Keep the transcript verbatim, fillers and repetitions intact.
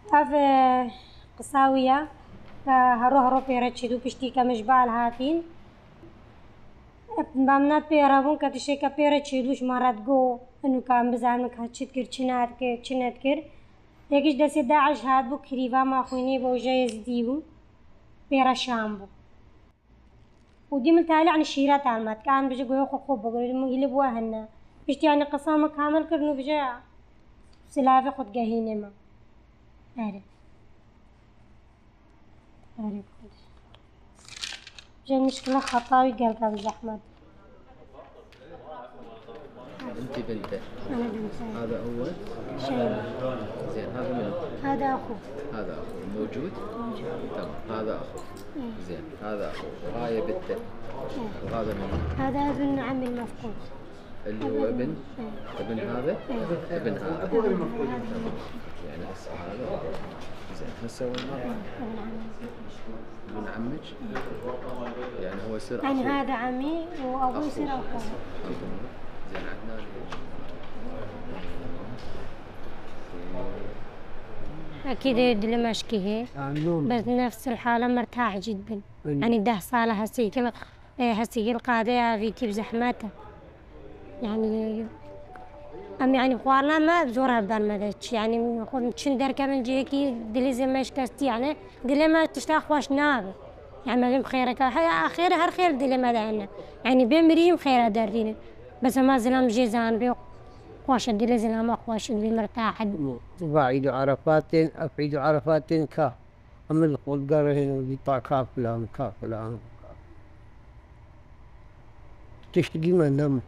هاف قصاوية هروح هرو بيرا تشدو بشتي كمجبال هاتين بامنات بيرا بون كتشيكا بيرا تشدوش مرات جو انو كان بزعمك هاتشد كر چنات كر چنات كر يكيش دسي داعش هات بو كريبا ما خويني بو جايز ديبو بيرا شامبو ودي ملتالي عن الشيرات عالمات كان بجي قوي خو خوب بقول مو يلبوها هنا بشتي يعني قصامة كامل كرنو بجا سلافي خد قهيني ما أعرف أعرف جا المشكلة خطاوي قلقة بزحمة. انت بنته. أنا بنته. هذا أول شيء. زين هذا منو؟ هذا أخو. هذا أخو موجود؟ موجود. تمام هذا أخو. إيه. زين هذا أخو وهاي بنته. إيه. وهذا منو؟ هذا ابن عمي المفقود. اللي هو ابن إيه. ابن هذا؟ إيه. ابن هذا. ابن هذا. يعني هسه هذا زين هسه وين مرة؟ ابن عمي. ابن عمك؟ يعني هو يصير يعني أخو. هذا عمي وأبوي يصير أخوه. زين عدنان أكيد دلمشقي هي بس نفس الحالة مرتاح جدا يعني ده صالة هسي كما هسي القاضية في كيف زحمتها يعني أم يعني خوارنا ما بزورها برمدتش يعني خود شندر كمان جيكي دلي زي ما يشكستي يعني دلي ما تشتاق واش نار يعني ما بين خيرك هي خير هر خير دلي ما دعنا يعني بمريم خير دارين بس ما زلام جيزان بيو واش دلي زلام واش دلي مرتاح بعيد عرفات أفعيد عرفات كا أما القول قرهن بيطاع كافلان كافلان تشتقي من دم